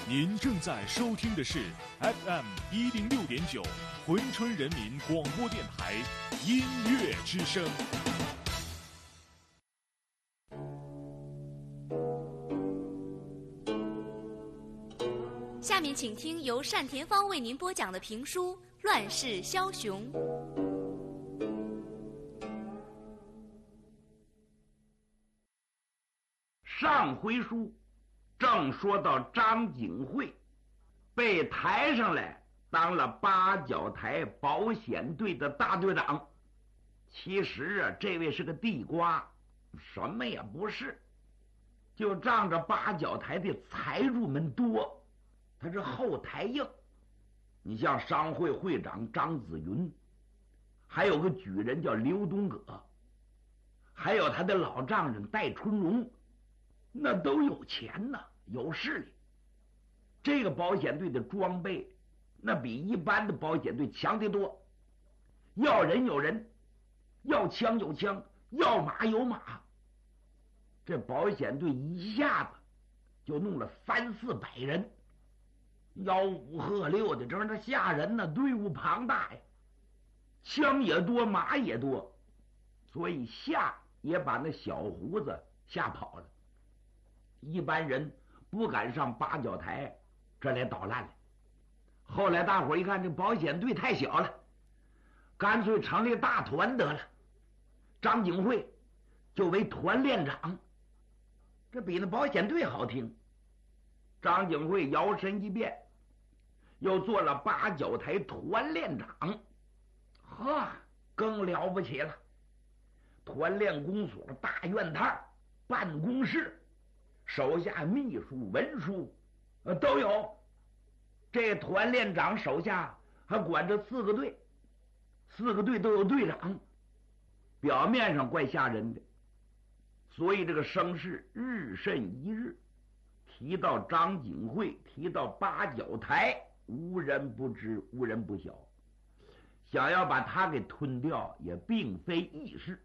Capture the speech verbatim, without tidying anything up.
您正在收听的是 F M 一零六点九珲春人民广播电台音乐之声。 下面请听由单田芳为您播讲的评书《乱世枭雄》。 上回书正说到张景惠被抬上来当了八角台保险队的大队长。其实啊，这位是个地瓜，什么也不是，就仗着八角台的财主们多，他是后台硬。你像商会会长张子云，还有个举人叫刘东葛，还有他的老丈人戴春荣，那都有钱呐，有势力。这个保险队的装备那比一般的保险队强得多，要人有人，要枪有枪，要马有马。这保险队一下子就弄了三四百人，吆五喝六的，这是吓人呢，队伍庞大呀，枪也多，马也多，所以吓也把那小胡子吓跑了。一般人不敢上八角台这来捣乱了。后来大伙一看这保险队太小了，干脆成立大团得了，张景惠就为团练长，这比那保险队好听。张景惠摇身一变，又做了八角台团练长，呵，更了不起了。团练公所、大院台、办公室，手下秘书、文书呃都有。这团练长手下还管着四个队，四个队都有队长，表面上怪吓人的，所以这个声势日甚一日。提到张景惠，提到八角台，无人不知，无人不晓。想要把他给吞掉也并非易事。